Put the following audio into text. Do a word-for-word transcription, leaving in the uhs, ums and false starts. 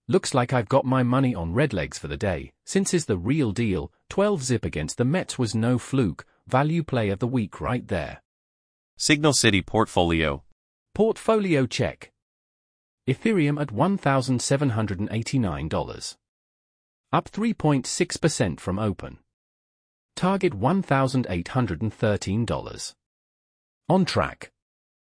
Looks like I've got my money on Redlegs for the day, since is the real deal. twelve zip against the Mets was no fluke, value play of the week right there. Signal City Portfolio. Portfolio check. Ethereum at one thousand seven hundred eighty-nine dollars. Up three point six percent from open. Target one thousand eight hundred thirteen dollars. On track.